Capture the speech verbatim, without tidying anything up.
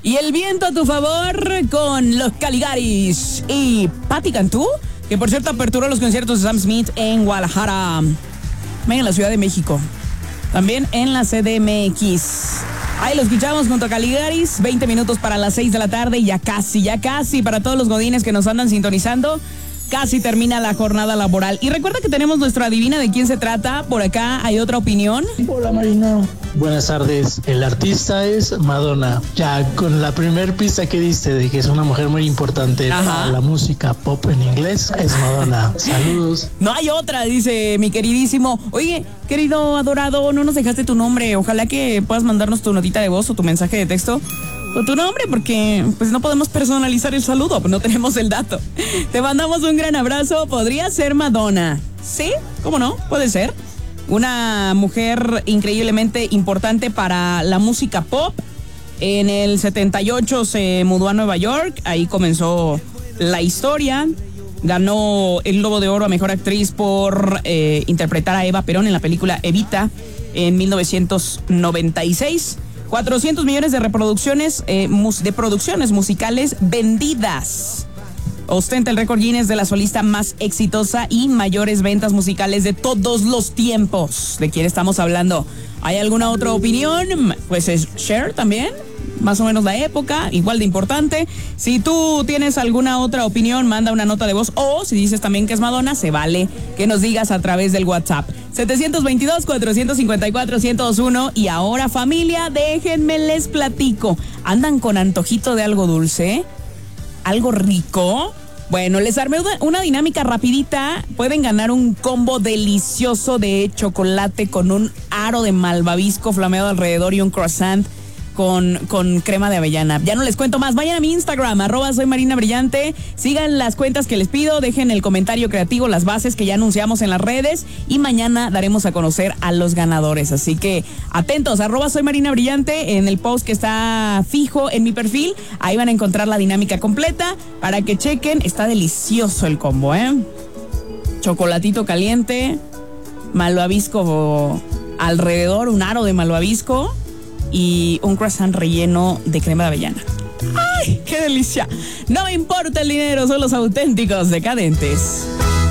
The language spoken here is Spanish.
Y el viento a tu favor con los Caligaris y Patti Cantú, que por cierto aperturó los conciertos de Sam Smith en Guadalajara, en la Ciudad de México, también en la C D M X. Ahí lo escuchamos junto a Caligaris, veinte minutos para las seis de la tarde y ya casi, ya casi para todos los godines que nos andan sintonizando. Casi termina la jornada laboral. Y recuerda que tenemos nuestra adivina de quién se trata. Por acá hay otra opinión. Hola Marina. Buenas tardes. El artista es Madonna. Ya con la primer pista que diste de que es una mujer muy importante Ajá. para la música pop en inglés, es Madonna. Saludos. No hay otra, dice mi queridísimo. Oye, querido adorado, no nos dejaste tu nombre. Ojalá que puedas mandarnos tu notita de voz o tu mensaje de texto con tu nombre, porque pues no podemos personalizar el saludo, no tenemos el dato. Te mandamos un gran abrazo. Podría ser Madonna. ¿Sí? ¿Cómo no? Puede ser. Una mujer increíblemente importante para la música pop. En el setenta y ocho se mudó a Nueva York. Ahí comenzó la historia. Ganó el Globo de Oro a Mejor Actriz por eh, interpretar a Eva Perón en la película Evita en mil novecientos noventa y seis. cuatrocientos millones de reproducciones eh, mus- de producciones musicales vendidas. Ostenta el récord Guinness de la solista más exitosa y mayores ventas musicales de todos los tiempos. ¿De quién estamos hablando? ¿Hay alguna otra opinión? Pues es Cher también, más o menos la época, igual de importante. Si tú tienes alguna otra opinión, manda una nota de voz, o si dices también que es Madonna, se vale que nos digas a través del WhatsApp. setecientos veintidós, cuatrocientos cincuenta y cuatro, ciento uno. Y ahora, familia, déjenme les platico. ¿Andan con antojito de algo dulce? ¿Algo rico? Bueno, les armé una, una dinámica rapidita. Pueden ganar un combo delicioso de chocolate con un aro de malvavisco flameado alrededor y un croissant Con, con crema de avellana. Ya no les cuento más. Vayan a mi Instagram, arroba soy Marina Brillante. Sigan las cuentas que les pido. Dejen el comentario creativo, las bases que ya anunciamos en las redes. Y mañana daremos a conocer a los ganadores. Así que atentos, arroba soy Marina Brillante. En el post que está fijo en mi perfil, ahí van a encontrar la dinámica completa para que chequen. Está delicioso el combo, ¿eh? Chocolatito caliente, malvavisco alrededor, un aro de malvavisco y un croissant relleno de crema de avellana. ¡Ay, qué delicia! No me importa el dinero, son los auténticos decadentes.